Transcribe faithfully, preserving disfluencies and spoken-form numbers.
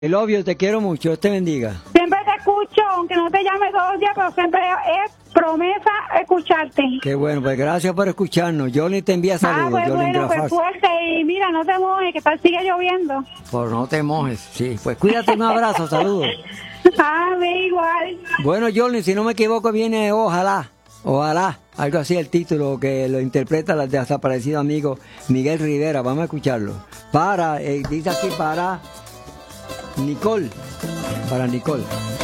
El obvio, te quiero mucho, Dios te bendiga. Siempre te escucho, aunque no te llame todos los días, pero siempre es promesa escucharte. Qué bueno, pues gracias por escucharnos. Yoli te envía saludos. Ah, pues Yoli bueno, pues Grafas. fuerte y mira, no te mojes, que tal sigue lloviendo. Por no te mojes, sí. Pues cuídate, un abrazo, saludos. Ah, ve igual. Bueno, Yoli, si no me equivoco, viene Ojalá, Ojalá, algo así el título que lo interpreta el desaparecido amigo Miguel Rivera. Vamos a escucharlo. Para, eh, dice aquí para Nicole, para Nicole.